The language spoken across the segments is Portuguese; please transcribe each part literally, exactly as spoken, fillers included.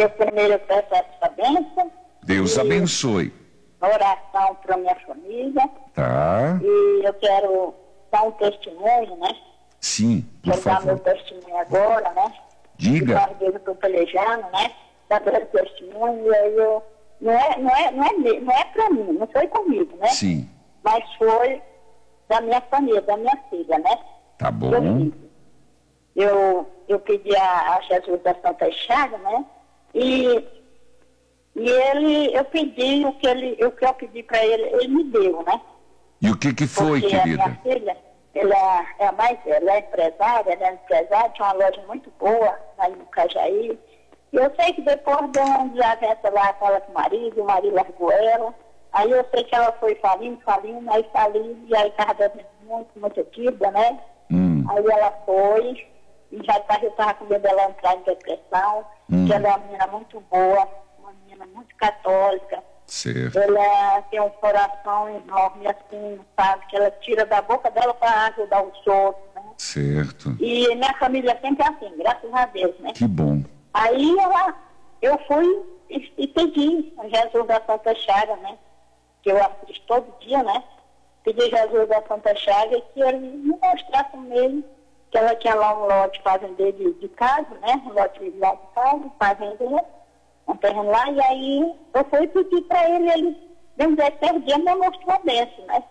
Eu primeiro peço essa bênção. Deus e abençoe. Oração para minha família. Tá. E eu quero dar um testemunho, né? Sim, por Quero dar favor. meu testemunho agora, né? Diga. Às vezes eu estou pelejando, né? Dar meu testemunho, e aí eu... Não é, não é, não é, não é para mim, não foi comigo, né? Sim. Mas foi da minha família, da minha filha, né? Tá bom. Eu, fiz. eu, eu pedi a, a Jesus da Santa Chaga, né? E, e ele, eu pedi o que, ele, o que eu pedi para ele, ele me deu, né? E o que que foi, Porque querida? a minha filha, ela é a mais, ela é empresária, ela é empresária, tinha uma loja muito boa ali no Cajaí. E eu sei que depois de uma desavença lá com ela com o marido, o marido largou ela. Aí eu sei que ela foi falindo, falindo, aí falindo, e aí estava dando muito, muita dívida, né? Hum. Aí ela foi, e já tá, eu estava com medo dela entrar em depressão, Hum. que ela é uma menina muito boa, uma menina muito católica. Certo. Ela tem um coração enorme, assim, sabe? Que ela tira da boca dela para ajudar os outros, né? Certo. E minha família sempre é assim, graças a Deus, né? Que bom. Aí ela, eu fui e, e pedi a Jesus da Santa Chaga, né? Que eu assisto todo dia, né? Pedi a Jesus da Santa Chaga que ele me mostrasse mesmo que ela tinha lá um lote fazendeiro de, de casa, né? Um lote lá de casa, fazendeiro, um terreno lá, e aí eu fui pedir para ele, ele, bem dizer, três dias me mostrou a bênção, né?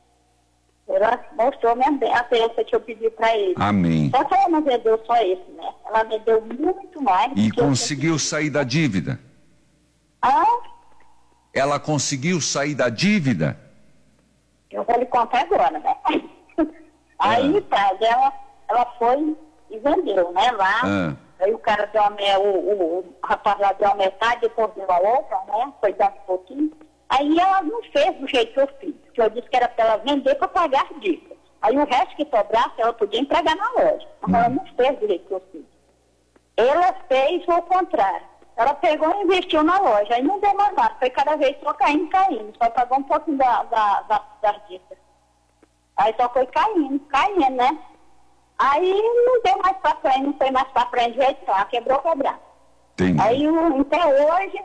Ela mostrou minha, a bênção que eu pedi para ele. Amém. Só que ela não me deu só esse, né? Ela me deu muito mais. E do que eu conseguiu sair da dívida? Ah, Ela conseguiu sair da dívida? eu vou lhe contar agora, né? Aí, tá, ela, ela foi e vendeu, né, lá. Ah. Aí o cara deu a me- o, o, o rapaz lá deu a metade, depois deu a outra, né? Foi dando um pouquinho. Aí ela não fez do jeito que eu fiz. Que eu disse que era para ela vender para pagar as dívidas. Aí o resto que sobrasse, ela podia empregar na loja. Mas ela não fez do jeito que eu fiz. Ela fez o contrário. Ela pegou e investiu na loja. Aí não deu mais nada. Foi cada vez só caindo, caindo. Só pagou um pouquinho da, da, da, das dívidas. Aí só foi caindo, caindo, né? Aí não deu mais pra frente, não foi mais pra frente, jeito só. Quebrou, quebrado. Entendi. Aí o- até hoje,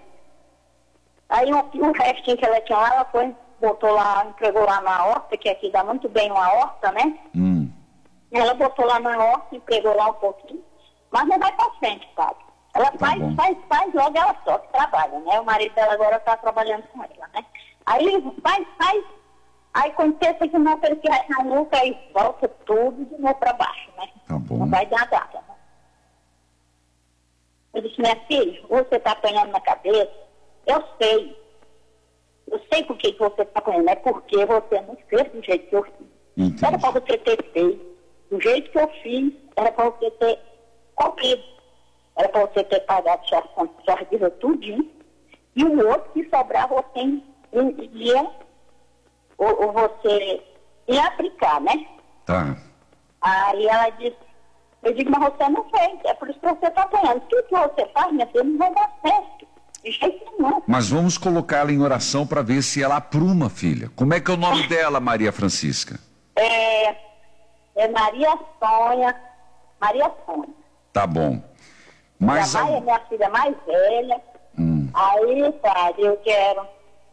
aí o, o restinho que ela tinha lá, ela foi, botou lá, entregou lá na horta, que aqui dá muito bem uma horta, né? Hum. Ela botou lá na horta, entregou lá um pouquinho, mas não vai pra frente, sabe? Ela Tá faz, bom. faz, faz, logo ela só que trabalha, né? O marido dela agora tá trabalhando com ela, né? Aí faz, faz, aí quando pensa que não, ele quer a nuca, aí volta tudo de novo pra baixo, né? Tá bom. Não vai dar nada, né? Eu disse, minha filha, você tá apanhando na cabeça, eu sei. Eu sei por que que você tá apanhando, é porque você não fez do jeito que eu fiz. Entendi. Era para você ter feito. Do jeito que eu fiz, era para você ter cumprido. Era para você ter pagado suas contas, suas dívidas tudinho. E o outro que sobrar, você ia, ou, ou você ia aplicar, né? Tá. Aí ela disse, eu digo, mas você não fez, é por isso que você está apanhando. Tudo que você faz, minha filha, não vai dar certo. De jeito nenhum. Mas vamos colocá-la em oração para ver se ela apruma, filha. Como é que é o nome dela, Maria Francisca? É, é Maria Sônia, Maria Sônia. Tá bom. Mas Minha mãe é a... minha filha mais velha. Hum. Aí, padre, eu quero.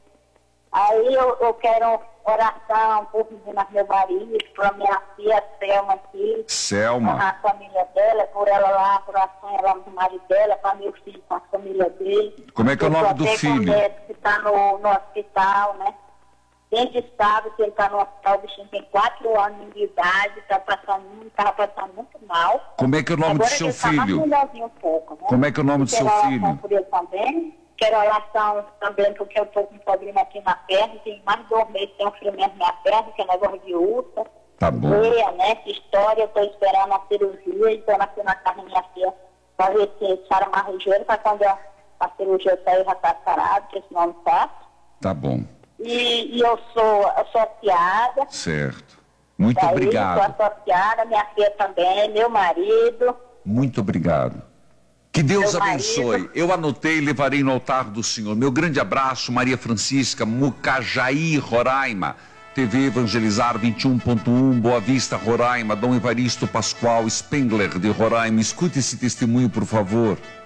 Aí eu, eu quero oração por meu marido, por minha filha Selma aqui. Selma. A família dela, por ela lá, por a Sônia lá do marido dela, para meu filho com a família dele. Como é que é o nome Eu do até filho? com o que está no, no hospital, né? Desde sábado que ele está no hospital, o bichinho tem quatro anos de idade, está passando, estava passando muito mal. Como é que é o nome Agora do seu ele tá mais filho? melhorzinho um pouco, né? Como é que é o nome do Quero seu oração filho? por ele também. Quero oração também porque eu estou com um problema aqui na perna, tem mais de dois meses que tem um ferimento na minha perna, que é negócio de úlcera. Tá bom. Veia, né? Que história, eu estou esperando a cirurgia, estou aqui na casa da minha filha para ver se sara mais ligeiro, para quando a, a cirurgia sair já está sarado, que senão não está. Tá bom. E, e eu sou associada. Certo. Muito Daí, obrigado. sou associada, minha filha também, meu marido. Muito obrigado. Que Deus Meu abençoe. marido. Eu anotei e levarei no altar do Senhor. Meu grande abraço, Maria Francisca, Mucajaí, Roraima. T V Evangelizar vinte e um ponto um, Boa Vista, Roraima. Dom Evaristo Pascoal, Spengler de Roraima. Escute esse testemunho, por favor.